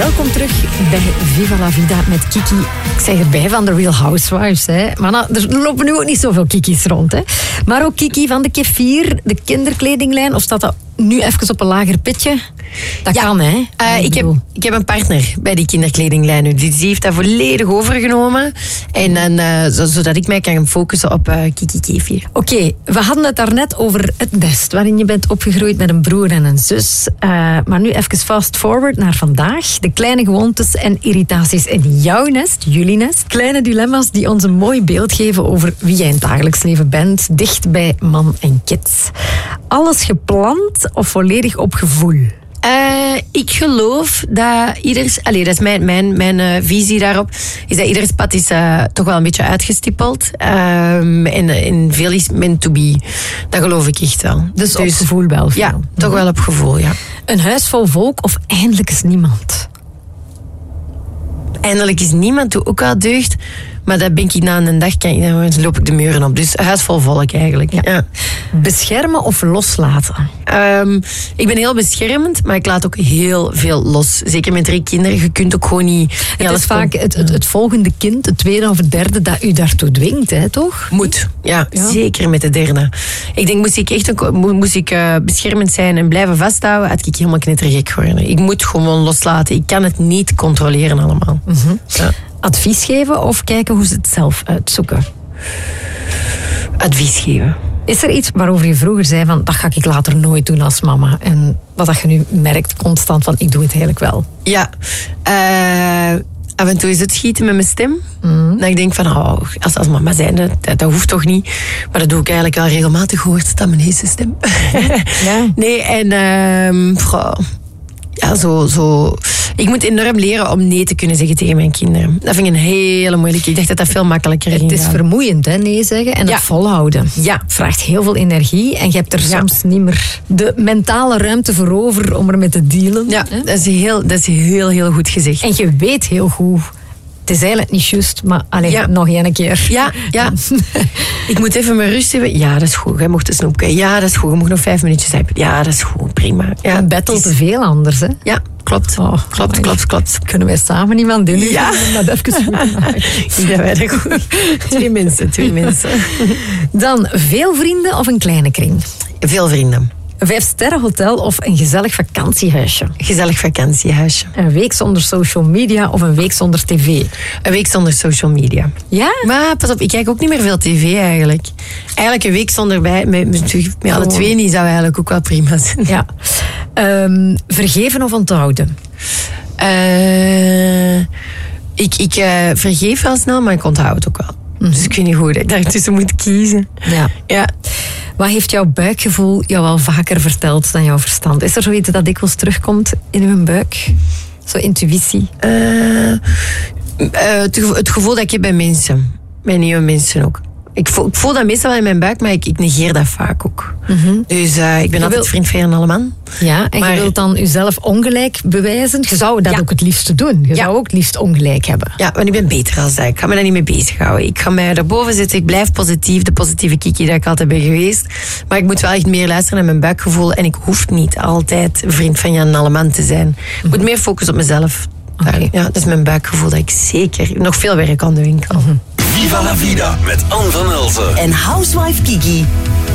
Welkom terug bij Viva la Vida met Kiki. Ik zeg erbij van de Real Housewives. Hè. Maar nou, er lopen nu ook niet zoveel Kiki's rond. Hè. Maar ook Kiki van de Kefir, de kinderkledinglijn. Of staat dat nu even op een lager pitje? Dat kan, hè? Ik heb een partner bij die kinderkledinglijn nu. Die heeft dat volledig overgenomen. En dan, zodat ik mij kan focussen op Kiki Kefir. Oké, we hadden het daarnet over het nest, waarin je bent opgegroeid met een broer en een zus. Maar nu even fast forward naar vandaag. De kleine gewoontes en irritaties in jouw nest, jullie nest. Kleine dilemma's die ons een mooi beeld geven over wie jij in het dagelijks leven bent. Dicht bij man en kids. Alles gepland of volledig op gevoel? Ik geloof dat dat is mijn visie daarop, is dat ieders pad is toch wel een beetje uitgestippeld. En veel is meant to be. Dat geloof ik echt wel. Dus op gevoel wel veel. Ja, toch wel op gevoel, ja. Een huis vol volk of eindelijk is niemand? Eindelijk is niemand, doe ook wel deugd. Maar dat ben ik na een dag, dan loop ik de muren op. Dus huis vol volk eigenlijk. Ja. Beschermen of loslaten? Ik ben heel beschermend, maar ik laat ook heel veel los. Zeker met 3 kinderen. Je kunt ook gewoon niet... Het is vaak het volgende kind, het tweede of het derde, dat u daartoe dwingt, hè, toch? Moet, ja. Zeker met de derde. Ik denk, moest ik beschermend zijn en blijven vasthouden, had ik helemaal knettergek geworden. Ik moet gewoon loslaten. Ik kan het niet controleren allemaal. Mm-hmm. Ja. Advies geven of kijken hoe ze het zelf uitzoeken? Advies geven. Is er iets waarover je vroeger zei van dat ga ik later nooit doen als mama? En wat dat je nu merkt constant van ik doe het eigenlijk wel? Ja, af en toe is het schieten met mijn stem. Dat ik denk van, als mama zijn, dat hoeft toch niet. Maar dat doe ik eigenlijk wel regelmatig, hoort dat mijn heese stem. Ja. Nee, en zo. Ik moet enorm leren om nee te kunnen zeggen tegen mijn kinderen. Dat vind ik een hele moeilijke. Ik dacht dat dat veel makkelijker ging. Het is vermoeiend, hè, nee zeggen. En het volhouden. Ja. Het vraagt heel veel energie. En je hebt er soms niet meer de mentale ruimte voor over om ermee te dealen. Ja, dat is heel goed gezegd. En je weet heel goed... Het is eigenlijk niet juist, maar nog een keer. Ja. Ik moet even mijn rust hebben. Ja, dat is goed. Jij mocht een snoepje. Ja, dat is goed. Je mag nog 5 minuutjes hebben. Ja, dat is goed. Prima. Ja, een battle te veel anders, hè? Ja, klopt. Klopt. Kunnen wij samen iemand doen? Ja. Dat even goed maken. Ja, wij dat goed. 2 mensen. Dan, veel vrienden of een kleine kring? Veel vrienden. Een 5-sterrenhotel of een gezellig vakantiehuisje? Gezellig vakantiehuisje. Een week zonder social media of een week zonder tv? Een week zonder social media. Ja? Maar pas op, ik kijk ook niet meer veel tv eigenlijk. Eigenlijk een week zonder met alle twee niet zou eigenlijk ook wel prima zijn. Ja. Vergeven of onthouden? Ik vergeef wel snel, maar ik onthoud het ook wel. Mm-hmm. Dus ik weet niet hoe ik daartussen moet kiezen. Ja. Wat heeft jouw buikgevoel jou al vaker verteld dan jouw verstand? Is er zoiets dat dikwijls terugkomt in uw buik? Zo intuïtie? Het gevoel dat ik heb bij mensen. Bij nieuwe mensen ook. Ik voel dat meestal wel in mijn buik, maar ik negeer dat vaak ook. Mm-hmm. Dus ik ben altijd vriend van Jan Alleman. Ja, en je wilt dan jezelf ongelijk bewijzen? Je zou dat ook het liefste doen. Je zou ook het liefst ongelijk hebben. Ja, want ik ben beter als dat. Ik ga me daar niet mee bezighouden. Ik ga mij daarboven zitten. Ik blijf positief. De positieve Kiki dat ik altijd ben geweest. Maar ik moet wel echt meer luisteren naar mijn buikgevoel. En ik hoef niet altijd vriend van Jan Alleman te zijn. Ik moet meer focussen op mezelf. Okay. Ja, dat is mijn buikgevoel dat ik zeker nog veel werk aan de winkel. Viva la Vida met Anne van Elzen. En Housewife Kiki.